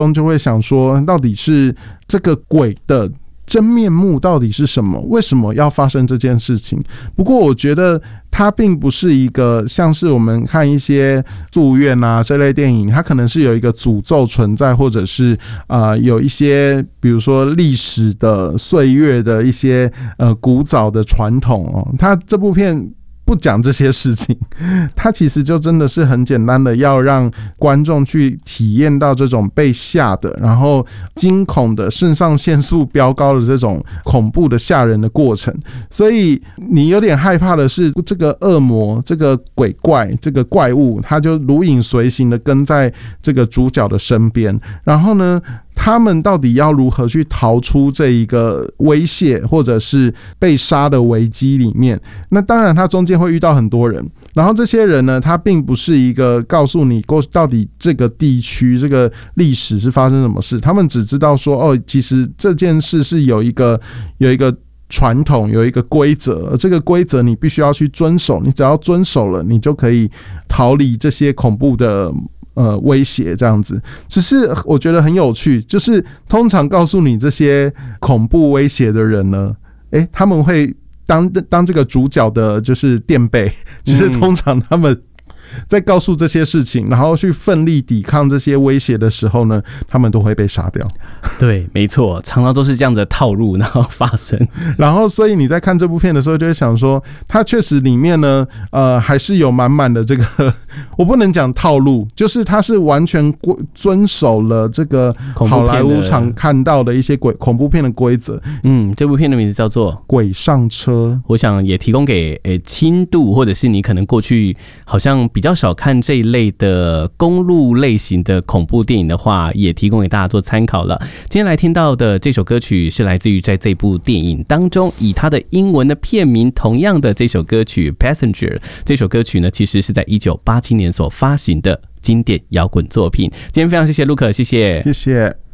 就会想说，到底是这个鬼的真面目到底是什么？为什么要发生这件事情？不过我觉得它并不是一个像是我们看一些宿怨啊这类电影，它可能是有一个诅咒存在，或者是有一些比如说历史的岁月的一些古早的传统哦。它这部片不讲这些事情，它其实就真的是很简单的要让观众去体验到这种被吓的，然后惊恐的肾上腺素飙高的这种恐怖的吓人的过程。所以你有点害怕的是，这个恶魔、这个鬼怪、这个怪物，它就如影随形的跟在这个主角的身边，然后呢，他们到底要如何去逃出这一个威胁或者是被杀的危机里面？那当然他中间会遇到很多人，然后这些人呢，他并不是一个告诉你到底这个地区这个历史是发生什么事，他们只知道说哦，其实这件事是有一个传统，有一个规则，而这个规则你必须要去遵守，你只要遵守了，你就可以逃离这些恐怖的威胁这样子。只是我觉得很有趣，就是通常告诉你这些恐怖威胁的人呢，他们会当这个主角的就是垫背，就是通常他们在告诉这些事情，然后去奋力抵抗这些威胁的时候呢，他们都会被杀掉。 对，没错，常常都是这样的套路然后发生。 然后所以你在看这部片的时候就会想说，它确实里面呢还是有满满的这个我不能讲套路，就是它是完全遵守了这个好莱坞常看到的一些恐怖片的规则。 这部片的名字叫做《 鬼上车》， 我想也提供给轻度或者是你可能过去好像比较少看这一类的公路类型的恐怖电影的话，也提供给大家做参考了。今天来听到的这首歌曲是来自于在这部电影当中以它的英文的片名同样的这首歌曲 Passenger。 这首歌曲呢，其实是在1987年所发行的经典摇滚作品。今天非常谢谢陆可，谢谢。